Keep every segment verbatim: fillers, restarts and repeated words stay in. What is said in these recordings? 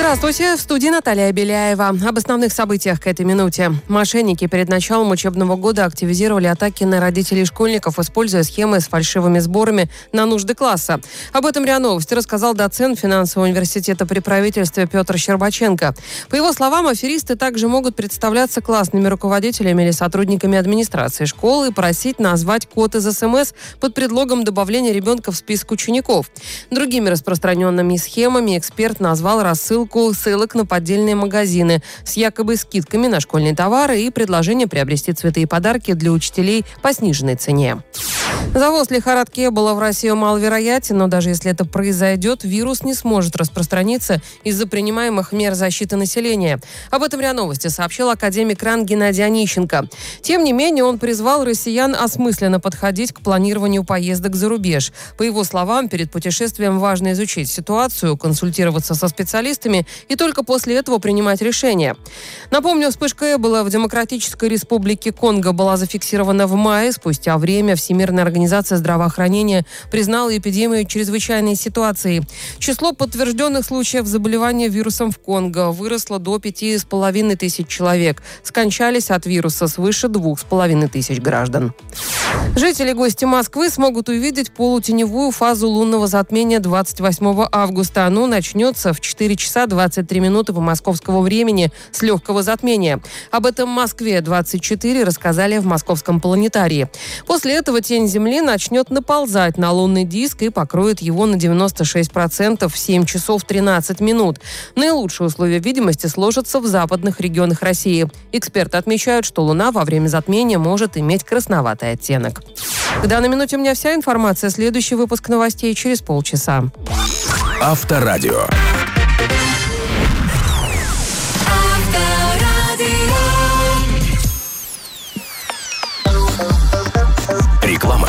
Здравствуйте, в студии Наталья Беляева. Об основных событиях к этой минуте. Мошенники перед началом учебного года активизировали атаки на родителей школьников, используя схемы с фальшивыми сборами на нужды класса. Об этом РИА Новости рассказал доцент финансового университета при правительстве Петр Щербаченко. По его словам, аферисты также могут представляться классными руководителями или сотрудниками администрации школы и просить назвать код из СМС под предлогом добавления ребенка в список учеников. Другими распространенными схемами эксперт назвал рассылку ссылок на поддельные магазины с якобы скидками на школьные товары и предложение приобрести цветы и подарки для учителей по сниженной цене. Завоз лихорадки Эбола в Россию маловероятен, но даже если это произойдет, вирус не сможет распространиться из-за принимаемых мер защиты населения. Об этом РИА Новости сообщил академик РАН Геннадий Онищенко. Тем не менее, он призвал россиян осмысленно подходить к планированию поездок за рубеж. По его словам, перед путешествием важно изучить ситуацию, консультироваться со специалистами и только после этого принимать решения. Напомню, вспышка Эбола в Демократической Республике Конго была зафиксирована в мае. Спустя время Всемирная организация здравоохранения признала эпидемию чрезвычайной ситуацией. Число подтвержденных случаев заболевания вирусом в Конго выросло до пяти с половиной тысяч человек. Скончались от вируса свыше двух с половиной тысяч граждан. Жители и гости Москвы смогут увидеть полутеневую фазу лунного затмения двадцать восьмого августа. Оно начнется в четыре часа двадцать три минуты по московскому времени с легкого затмения. Об этом Москве двадцать четыре рассказали в Московском планетарии. После этого тень Земли начнет наползать на лунный диск и покроет его на девяносто шесть процентов в семь часов тринадцать минут. Наилучшие условия видимости сложатся в западных регионах России. Эксперты отмечают, что Луна во время затмения может иметь красноватый оттенок. К данной минуте у меня вся информация. Следующий выпуск новостей через полчаса. Авторадио. Реклама.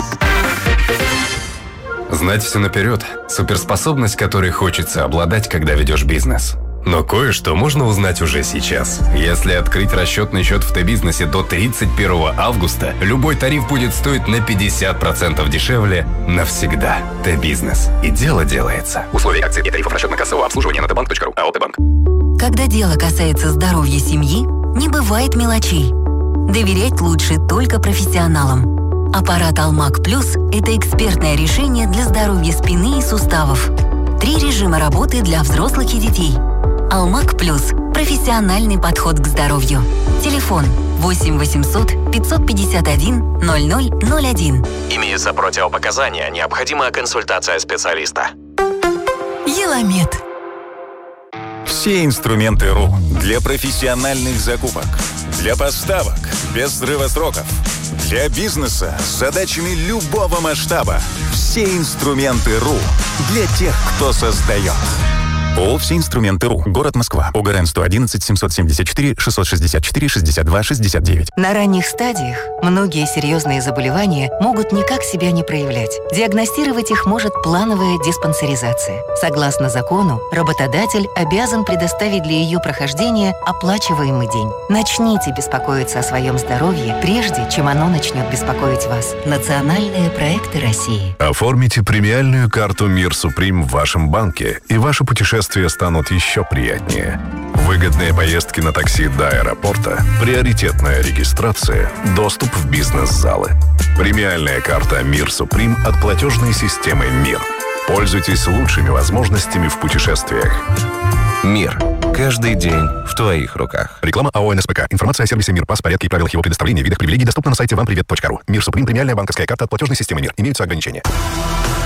Знать все наперед – суперспособность, которой хочется обладать, когда ведешь бизнес. Но кое-что можно узнать уже сейчас. Если открыть расчетный счет в Т-бизнесе до тридцать первого августа, любой тариф будет стоить на пятьдесят процентов дешевле навсегда. Т-бизнес. И дело делается. Условия акций и тарифов расчетно-кассового обслуживания на тбанк точка ру. АО «Т-банк». Когда дело касается здоровья семьи, не бывает мелочей. Доверять лучше только профессионалам. Аппарат Алмак Плюс – это экспертное решение для здоровья спины и суставов. Три режима работы для взрослых и детей. Алмак Плюс – профессиональный подход к здоровью. Телефон восемь восемьсот пятьсот пятьдесят один ноль ноль ноль один. Имеются противопоказания, необходима консультация специалиста. Еламед. Все инструменты РУ для профессиональных закупок, для поставок без срыва сроков, для бизнеса с задачами любого масштаба. Все инструменты РУ для тех, кто создает. ООО «Все инструменты РУ». Город Москва. ОГРН сто одиннадцать семьсот семьдесят четыре шестьсот шестьдесят четыре шестьдесят два шестьдесят девять. На ранних стадиях многие серьезные заболевания могут никак себя не проявлять. Диагностировать их может плановая диспансеризация. Согласно закону, работодатель обязан предоставить для ее прохождения оплачиваемый день. Начните беспокоиться о своем здоровье, прежде чем оно начнет беспокоить вас. Национальные проекты России. Оформите премиальную карту «Мир Суприм» в вашем банке, и ваше путешествие станут еще приятнее. Выгодные поездки на такси до аэропорта, приоритетная регистрация, доступ в бизнес-залы. Премиальная карта «Мир Суприм» от платежной системы «Мир». Пользуйтесь лучшими возможностями в путешествиях. Мир. Каждый день в твоих руках. Реклама АО «НСПК». Информация о сервисе «Мир», пас, порядке и правилах его предоставления, видах привилегий доступна на сайте вам привет точка ру. «Мир Суприм» – премиальная банковская карта от платежной системы «Мир». Имеются ограничения.